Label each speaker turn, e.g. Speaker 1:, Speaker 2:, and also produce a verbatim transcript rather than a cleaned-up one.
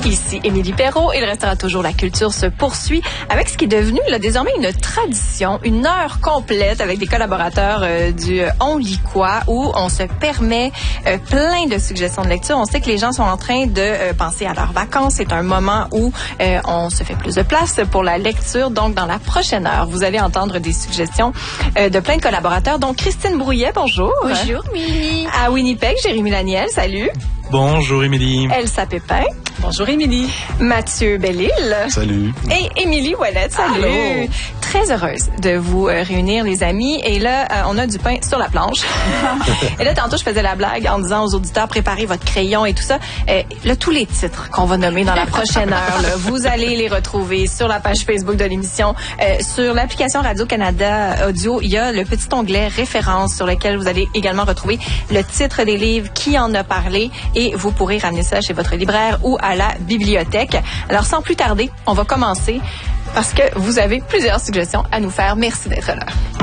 Speaker 1: Ici Émilie Perrault et il restera toujours la culture se poursuit avec ce qui est devenu là, désormais une tradition, une heure complète avec des collaborateurs euh, du On lit quoi où on se permet euh, plein de suggestions de lecture. On sait que les gens sont en train de euh, penser à leurs vacances. C'est un moment où euh, on se fait plus de place pour la lecture. Donc, dans la prochaine heure, vous allez entendre des suggestions euh, de plein de collaborateurs. Donc, Christine Brouillet, bonjour.
Speaker 2: Bonjour, Émilie.
Speaker 1: À Winnipeg, Jérémy Laniel, salut.
Speaker 3: Bonjour, Émilie.
Speaker 1: Elsa Pépin.
Speaker 2: Bonjour, Émilie.
Speaker 1: Mathieu Bellil.
Speaker 3: Salut.
Speaker 1: Et Émilie Ouellette. Salut.
Speaker 2: Allô.
Speaker 1: Très heureuse de vous euh, réunir, les amis. Et là, euh, on a du pain sur la planche. Et là, tantôt, je faisais la blague en disant aux auditeurs, préparez votre crayon et tout ça. Euh, là, tous les titres qu'on va nommer dans la prochaine heure, là, vous allez les retrouver sur la page Facebook de l'émission. Euh, sur l'application Radio-Canada Audio, il y a le petit onglet références sur lequel vous allez également retrouver le titre des livres, qui en a parlé, et vous pourrez ramener ça chez votre libraire ou à la bibliothèque. Alors, sans plus tarder, on va commencer parce que vous avez plusieurs suggestions à nous faire. Merci d'être là.